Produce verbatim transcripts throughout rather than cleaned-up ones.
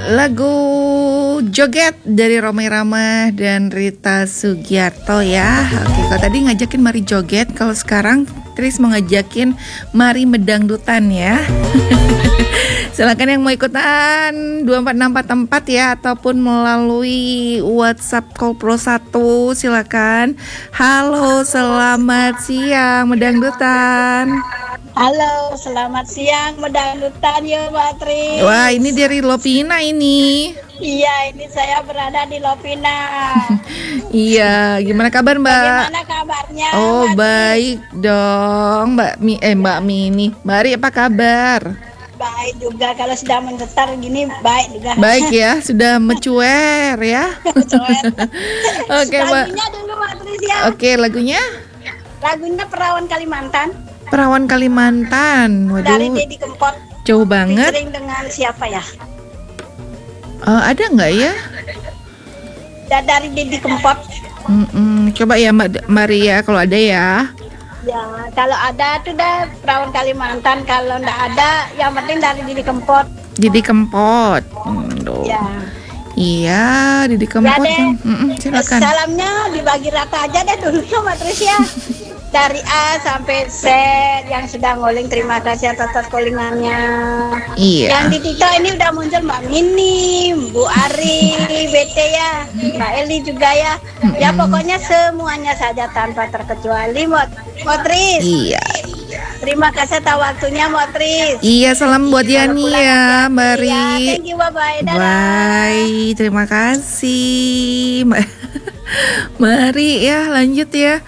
Lagu Joget dari Romai Rama dan Rita Sugiarto ya. Oke, kalau tadi ngajakin mari joget, kalau sekarang Tris mau ngajakin mari medangdutan ya. Silakan yang mau ikutan dua empat enam empat empat ya, ataupun melalui WhatsApp Call Pro satu silakan. Halo, selamat siang medangdutan. Halo, selamat siang medangdutan ya Mbak Tris. Wah, ini dari Lovina ini. Iya, ini saya berada di Lovina. Iya, gimana kabar Mbak? Bagaimana kabarnya? Oh, Mbak baik dong Mbak Mi eh Mbak Mini. Mbak Ri apa kabar? Baik juga, kalau sudah mengetar gini baik juga. Baik ya, sudah mencuer ya. Oke Mbak. Lagunya dulu Mbak Tris ya. Oke, lagunya? Lagunya Perawan Kalimantan. Perawan Kalimantan. Waduh. Dari Deddy Kempot. Jauh banget. Featuring dengan siapa ya? Uh, ada nggak ya? Da, dari Deddy Kempot. Mm-mm. Coba ya Mbak Maria kalau ada ya. Ya, kalau ada tuh dah Perawan Kalimantan. Kalau nggak ada, yang penting dari Deddy Kempot. Deddy Kempot. Hmm, Ya. Iya, Deddy Kempot. Ya, deh. Mm-mm, silakan. Salamnya dibagi rata aja deh dulu ya Mbak Tris ya. Dari A sampai Z yang sudah ngoling, terima kasih atas callingannya. Iya. Yang di TikTok ini udah muncul Mbak Mini, Bu Ari, B T ya, Mbak Eli juga ya. Ya pokoknya semuanya saja tanpa terkecuali Mbak Tris. Iya. Terima kasih atas waktunya Mbak Tris. Iya, salam buat Yani ya, Mbak Ri. Ya, thank you, bye-bye. Dadah. Bye, terima kasih Mbak. Mari ya lanjut ya.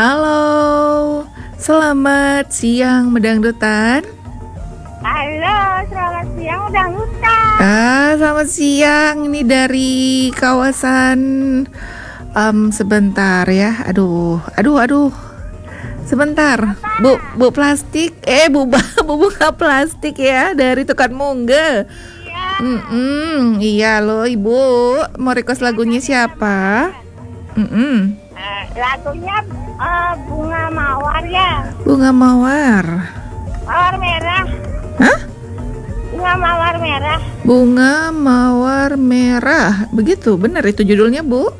Halo, selamat siang medangdutan. Halo, selamat siang medangdutan. Ah, selamat siang. Ini dari kawasan um, sebentar ya. Aduh, aduh, aduh. Sebentar, Bu, Bu plastik. Eh, Bu, Bu buka plastik ya dari Tukan Mungge. Mm-mm, iya loh, Ibu. Mau request lagunya siapa? Mm-mm. Uh, lagunya uh, Bunga Mawar ya. Bunga Mawar. Mawar merah. Hah? Bunga Mawar merah. Bunga Mawar Merah. Begitu, benar itu judulnya, Bu?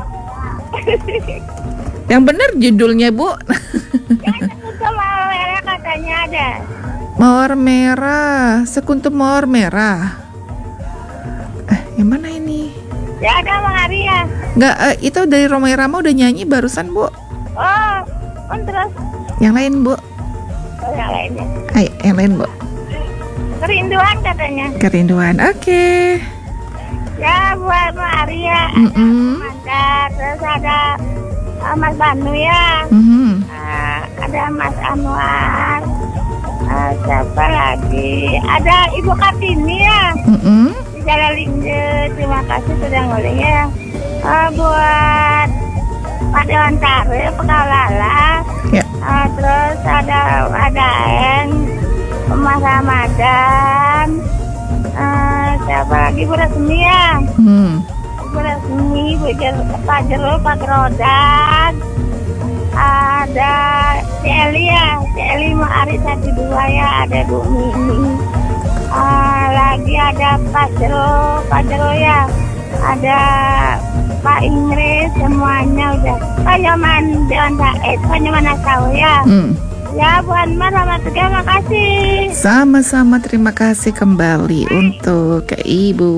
Yang benar judulnya, Bu. Yang sekuntum Mawar merah katanya ada. Mawar Merah, Sekuntum Mawar Merah. Eh, yang mana ini? Ya ada Bang Arya. Nggak, eh, itu dari Romai Rama udah nyanyi barusan, Bu. Oh, on terus. Yang lain, Bu. Oh, yang lainnya. Ayo, yang lain, Bu. Kerinduan katanya. Kerinduan, oke. Ya buat Bang Arya. Mm-mm. Ada, terus ada uh, Mas Banu ya. Mm-hmm. Uh, ada Mas Anwar. Uh, siapa lagi? Ada Ibu Kartini ya. Mm-hmm. Jalan Linje, terima kasih sudah ngoling ya. Uh, buat Pak Dewan Tare, Pekalala. Ya. Uh, terus ada ada Eng, Mas Ramadan. Uh, siapa lagi Bu Resmi ya? Hmm. Bu Resmi, Bu Jer, Pak Jero, Pak Rodan. Ada C Eli ya, C Eli Ma'ari satu dua ya, ada Bu Mini. Uh, lagi ada Pak Jero, Pak Jero ya, ada Pak Inggris, semuanya udah. Pak Yaman Dewan Said, Pak Yaman Asau ya. Hmm. Ya Bu Anmar, selamat terima kasih. Sama-sama, terima kasih kembali untuk ke Ibu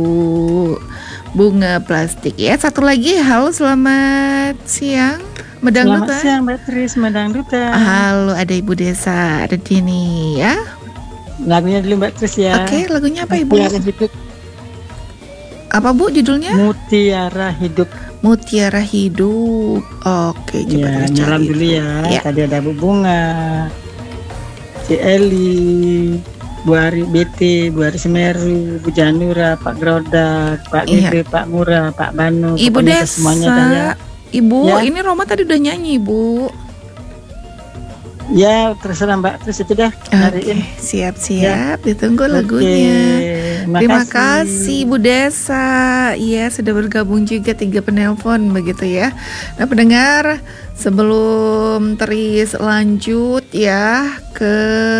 Bunga Plastik ya. Satu lagi, halo selamat siang medangdutan. Selamat siang Mbak Tris medangdutan. Halo, ada Ibu Desa ada di sini ya. Lagunya dulu Mbak Tris ya. Oke, lagunya apa Ibu? Mutiara Hidup. Apa Bu judulnya? Mutiara Hidup. Mutiara Hidup. Oke, coba Ya, Tris nyalam cari. dulu ya. Ya. Tadi ada Bu Bunga, C Eli, Bu Ari B T, Bu Ari Semeru, Bu Janura, Pak Grodak, Pak Iya. Gede, Pak Mura, Pak Banu. Ibu Pokoknya Desa. semuanya dah ya. Ibu, Ya. ini Roma tadi udah nyanyi, Bu. Ya, terserah Mbak Tris itu dah. Cariin. Oke, siap-siap. Ditunggu lagunya. Oke, Terima kasih Bu Desa. Iya, sudah bergabung juga tiga penelpon begitu ya. Nah, pendengar, sebelum Tris lanjut ya ke